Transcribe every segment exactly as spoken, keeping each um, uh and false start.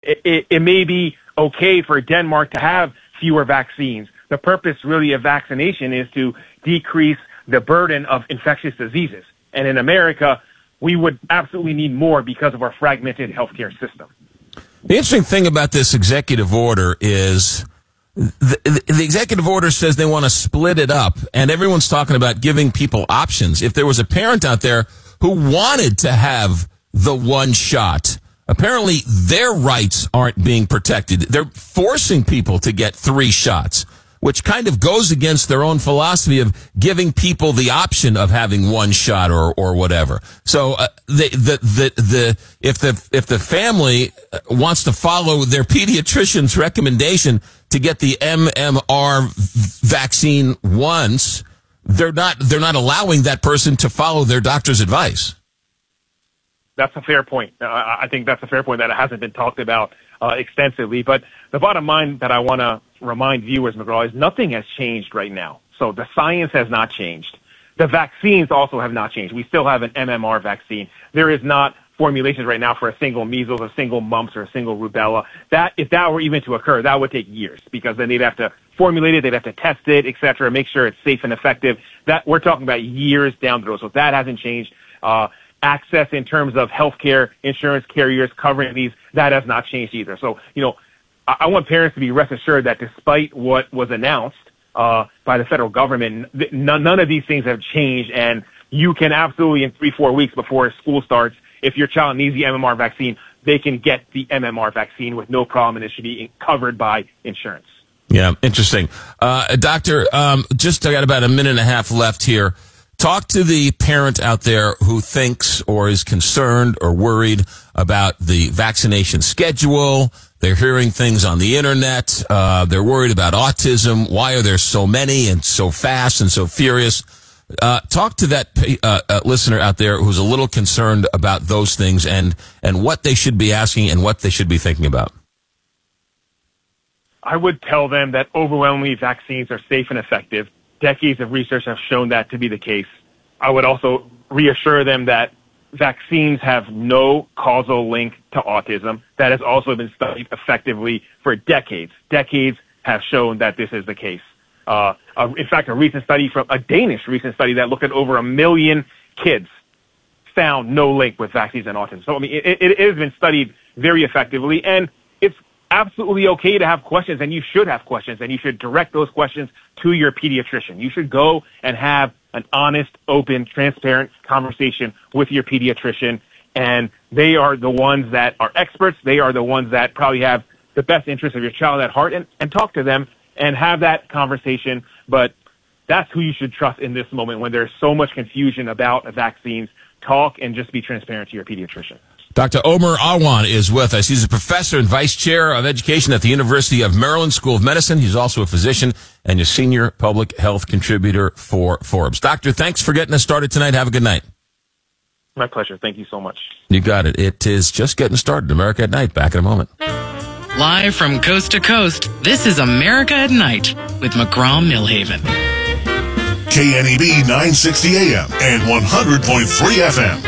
it, it, it may be okay for Denmark to have fewer vaccines. The purpose really of vaccination is to decrease the burden of infectious diseases. And in America, we would absolutely need more because of our fragmented healthcare system. The interesting thing about this executive order is the, the, the executive order says they want to split it up, and everyone's talking about giving people options. If there was a parent out there who wanted to have the one shot, apparently their rights aren't being protected. They're forcing people to get three shots, which kind of goes against their own philosophy of giving people the option of having one shot or, or whatever. So, uh, the, the, the, the, if the, if the family wants to follow their pediatrician's recommendation to get the M M R vaccine once, they're not, they're not allowing that person to follow their doctor's advice. That's a fair point. Uh, I think that's a fair point that hasn't been talked about uh, extensively. But the bottom line that I want to remind viewers, McGraw, is nothing has changed right now. So the science has not changed. The vaccines also have not changed. We still have an M M R vaccine. There is not formulations right now for a single measles, a single mumps, or a single rubella. That, if that were even to occur, that would take years because then they'd have to formulate it, they'd have to test it, et cetera, make sure it's safe and effective. That we're talking about years down the road. So that hasn't changed. Uh, Access in terms of healthcare insurance carriers covering these, that has not changed either. So, you know, I, I want parents to be rest assured that despite what was announced uh, by the federal government, th- none, none of these things have changed. And you can absolutely, in three, four weeks before school starts, if your child needs the M M R vaccine, they can get the M M R vaccine with no problem, and it should be covered by insurance. Yeah, interesting. Uh, doctor, um, just I got about a minute and a half left here. Talk to the parent out there who thinks or is concerned or worried about the vaccination schedule. They're hearing things on the internet. Uh, they're worried about autism. Why are there so many and so fast and so furious? Uh, talk to that uh, uh, listener out there who's a little concerned about those things and, and what they should be asking and what they should be thinking about. I would tell them that overwhelmingly vaccines are safe and effective. Decades of research have shown that to be the case. I would also reassure them that vaccines have no causal link to autism. That has also been studied effectively for decades. Decades have shown that this is the case. Uh, uh, in fact, a recent study from a Danish recent study that looked at over a million kids found no link with vaccines and autism. So, I mean, it, it has been studied very effectively, and it's absolutely okay to have questions, and you should have questions, and you should direct those questions to your pediatrician. You should go and have an honest, open, transparent conversation with your pediatrician, and they are the ones that are experts. They are the ones that probably have the best interest of your child at heart, and, and talk to them and have that conversation. But that's who you should trust in this moment when there's so much confusion about vaccines. Talk and just be transparent to your pediatrician. Doctor Omer Awan is with us. He's a professor and vice chair of education at the University of Maryland School of Medicine. He's also a physician and a senior public health contributor for Forbes. Doctor, thanks for getting us started tonight. Have a good night. My pleasure. Thank you so much. You got it. It is just getting started. America at Night. Back in a moment. Live from coast to coast, this is America at Night with McGraw-Millhaven. K N E B nine sixty A M and one hundred point three F M.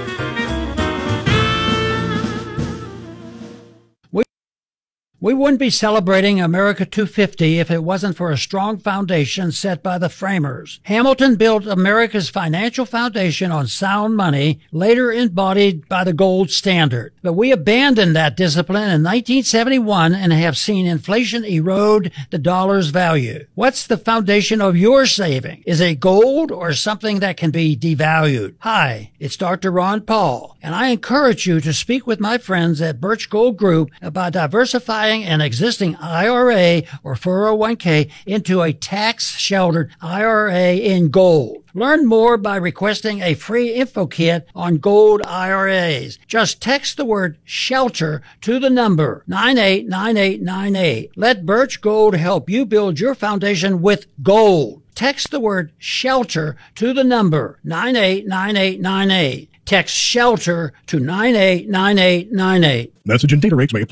We wouldn't be celebrating America two fifty if it wasn't for a strong foundation set by the framers. Hamilton built America's financial foundation on sound money, later embodied by the gold standard. But we abandoned that discipline in nineteen seventy-one and have seen inflation erode the dollar's value. What's the foundation of your saving? Is it gold or something that can be devalued? Hi, it's Doctor Ron Paul, and I encourage you to speak with my friends at Birch Gold Group about diversifying an existing I R A or four oh one k into a tax-sheltered I R A in gold. Learn more by requesting a free info kit on gold I R As. Just text the word SHELTER to the number nine eight nine eight nine eight. Let Birch Gold help you build your foundation with gold. Text the word SHELTER to the number nine eight nine eight nine eight. Text SHELTER to nine eight nine eight nine eight. Message and data rates may apply.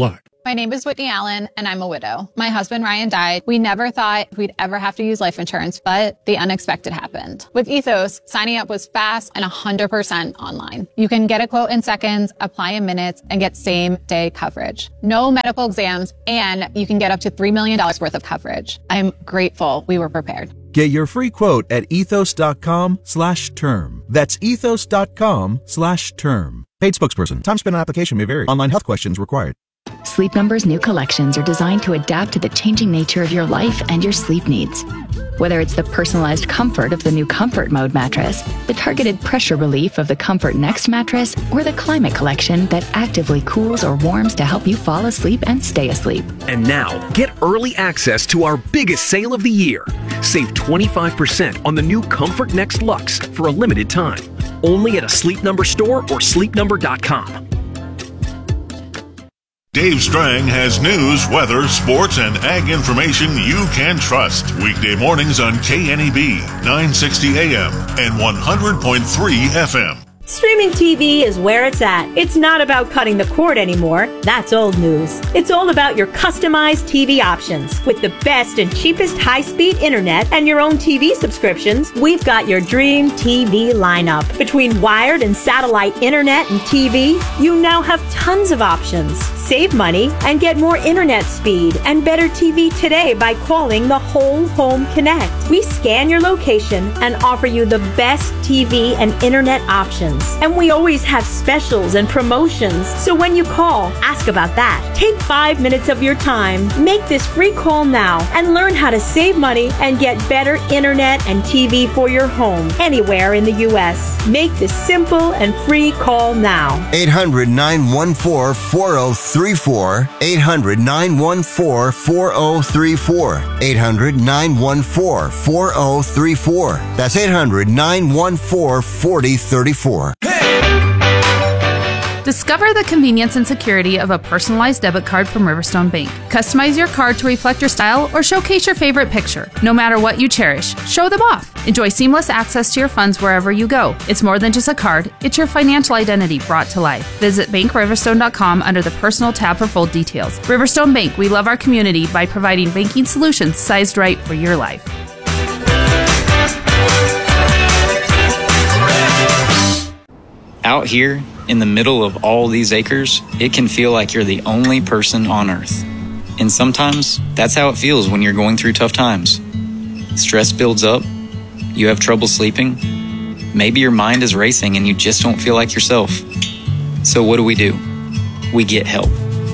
My name is Whitney Allen, and I'm a widow. My husband, Ryan, died. We never thought we'd ever have to use life insurance, but the unexpected happened. With Ethos, signing up was fast and one hundred percent online. You can get a quote in seconds, apply in minutes, and get same-day coverage. No medical exams, and you can get up to three million dollars worth of coverage. I'm grateful we were prepared. Get your free quote at ethos.com slash term. That's ethos.com slash term. Paid spokesperson. Time spent on application may vary. Online health questions required. Sleep Number's new collections are designed to adapt to the changing nature of your life and your sleep needs. Whether it's the personalized comfort of the new Comfort Mode mattress, the targeted pressure relief of the Comfort Next mattress, or the Climate Collection that actively cools or warms to help you fall asleep and stay asleep. And now, get early access to our biggest sale of the year. Save twenty-five percent on the new Comfort Next Luxe for a limited time. Only at a Sleep Number store or sleep number dot com. Dave Strang has news, weather, sports, and ag information you can trust. Weekday mornings on K N E B, nine sixty A M and one hundred point three F M. Streaming T V is where it's at. It's not about cutting the cord anymore. That's old news. It's all about your customized T V options. With the best and cheapest high-speed internet and your own T V subscriptions, we've got your dream T V lineup. Between wired and satellite internet and T V, you now have tons of options. Save money and get more internet speed and better T V today by calling the Whole Home Connect. We scan your location and offer you the best T V and internet options. And we always have specials and promotions. So when you call, ask about that. Take five minutes of your time. Make this free call now and learn how to save money and get better internet and T V for your home anywhere in the U S. Make this simple and free call now. eight hundred, nine one four, four oh three four. eight hundred, nine one four, four oh three four. eight hundred, nine one four, four oh three four. That's eight hundred, nine one four, four oh three four. Discover the convenience and security of a personalized debit card from Riverstone Bank. Customize your card to reflect your style or showcase your favorite picture. No matter what you cherish, show them off. Enjoy seamless access to your funds wherever you go. It's more than just a card, it's your financial identity brought to life. Visit bank riverstone dot com under the Personal tab for full details. Riverstone Bank, we love our community by providing banking solutions sized right for your life. Out here, in the middle of all these acres, it can feel like you're the only person on Earth. And sometimes, that's how it feels when you're going through tough times. Stress builds up, you have trouble sleeping, maybe your mind is racing and you just don't feel like yourself. So what do we do? We get help.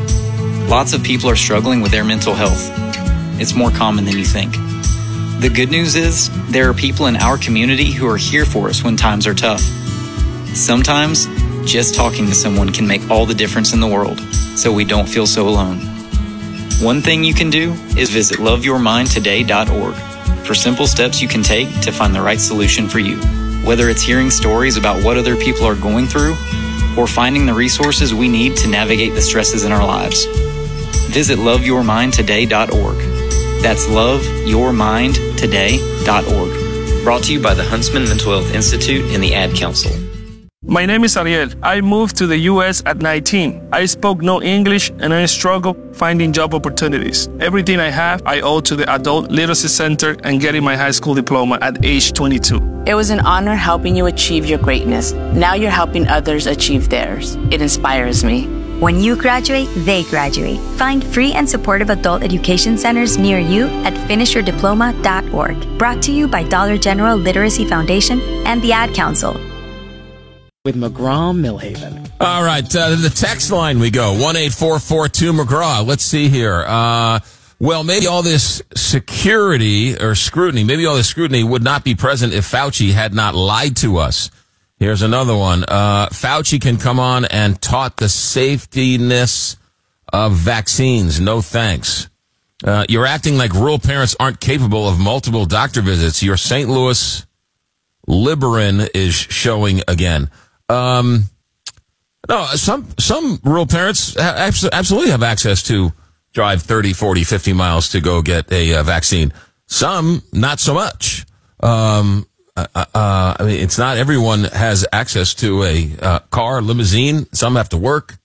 Lots of people are struggling with their mental health. It's more common than you think. The good news is, there are people in our community who are here for us when times are tough. Sometimes, just talking to someone can make all the difference in the world, so we don't feel so alone. One thing you can do is visit love your mind today dot org for simple steps you can take to find the right solution for you. Whether it's hearing stories about what other people are going through, or finding the resources we need to navigate the stresses in our lives. Visit love your mind today dot org. That's love your mind today dot org. Brought to you by the Huntsman Mental Health Institute and the Ad Council. My name is Ariel. I moved to the U S at nineteen. I spoke no English and I struggled finding job opportunities. Everything I have, I owe to the Adult Literacy Center and getting my high school diploma at age twenty-two. It was an honor helping you achieve your greatness. Now you're helping others achieve theirs. It inspires me. When you graduate, they graduate. Find free and supportive adult education centers near you at finish your diploma dot org. Brought to you by Dollar General Literacy Foundation and the Ad Council. With McGraw Millhaven. All right, uh, the text line we go, one eight four four two McGraw. Let's see here. Uh, well, maybe all this security or scrutiny, maybe all this scrutiny would not be present if Fauci had not lied to us. Here's another one. Uh, Fauci can come on and taught the safetiness of vaccines. No thanks. Uh, you're acting like rural parents aren't capable of multiple doctor visits. Your Saint Louis Liberin is showing again. Um, no, some, some rural parents absolutely have access to drive thirty, forty, fifty miles to go get a uh, vaccine. Some, not so much. Um, uh, uh, I mean, it's not everyone has access to a uh, car, limousine. Some have to work.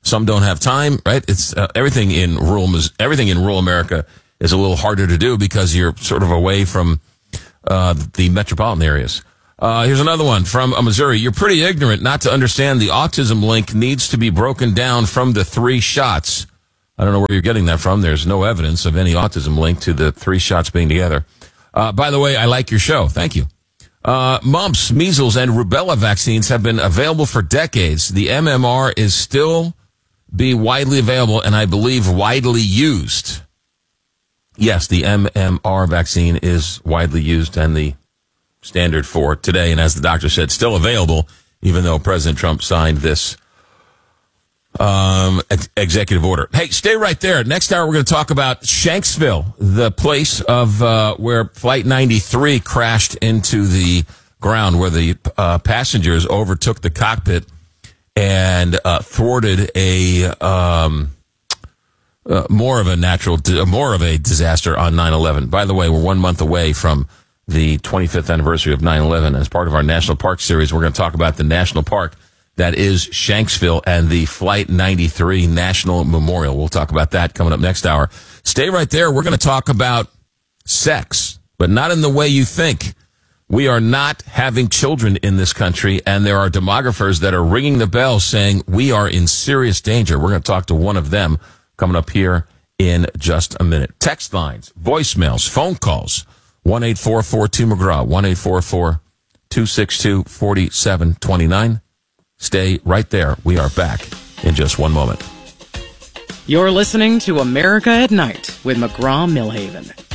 Some don't have time, right? It's uh, everything in rural everything in rural America is a little harder to do because you're sort of away from uh, the metropolitan areas. Uh, here's another one from uh, Missouri. You're pretty ignorant not to understand the autism link needs to be broken down from the three shots. I don't know where you're getting that from. There's no evidence of any autism link to the three shots being together. Uh, by the way, I like your show. Thank you. Uh, mumps, measles, and rubella vaccines have been available for decades. The M M R is still be widely available and I believe widely used. Yes, the M M R vaccine is widely used and the standard for today. And as the doctor said, still available, even though President Trump signed this um, ex- executive order. Hey, stay right there. Next hour, we're going to talk about Shanksville, the place of uh, where Flight ninety-three crashed into the ground, where the uh, passengers overtook the cockpit and uh, thwarted a um, uh, more of a natural, more of a disaster on nine eleven. By the way, we're one month away from the twenty-fifth anniversary of nine eleven. As part of our National Park series, we're going to talk about the national park that is Shanksville and the Flight ninety-three National Memorial. We'll talk about that coming up next hour. Stay right there. We're going to talk about sex, but not in the way you think. We are not having children in this country, and there are demographers that are ringing the bell saying we are in serious danger. We're going to talk to one of them coming up here in just a minute. Text lines, voicemails, phone calls, one eight four four two McGraw, one eight four four two six two four seven two nine. Stay right there. We are back in just one moment. You're listening to America at Night with McGraw Millhaven.